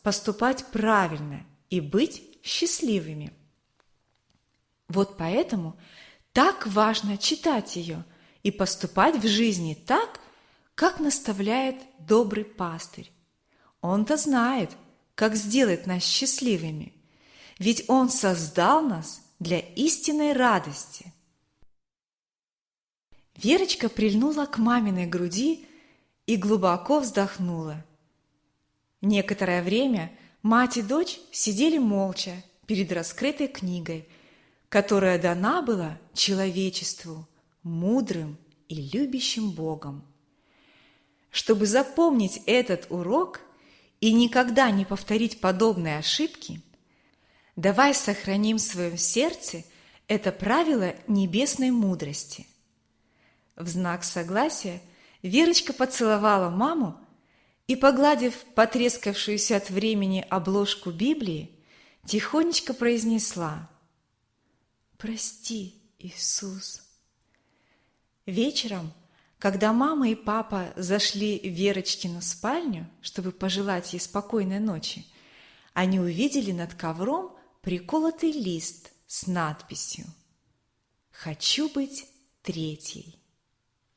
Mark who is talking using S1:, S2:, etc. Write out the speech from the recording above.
S1: поступать правильно и быть счастливыми. Вот поэтому так важно читать ее и поступать в жизни так, как наставляет добрый пастырь. Он-то знает, как сделать нас счастливыми, ведь Он создал нас для истинной радости. Верочка прильнула к маминой груди и глубоко вздохнула. Некоторое время мать и дочь сидели молча перед раскрытой книгой, которая дана была человечеству мудрым и любящим Богом. Чтобы запомнить этот урок и никогда не повторить подобные ошибки, давай сохраним в своем сердце это правило небесной мудрости. В знак согласия Верочка поцеловала маму и, погладив потрескавшуюся от времени обложку Библии, тихонечко произнесла: «Прости, Иисус». Вечером, когда мама и папа зашли в Верочкину спальню, чтобы пожелать ей спокойной ночи, они увидели над ковром приколотый лист с надписью «Хочу быть третьей».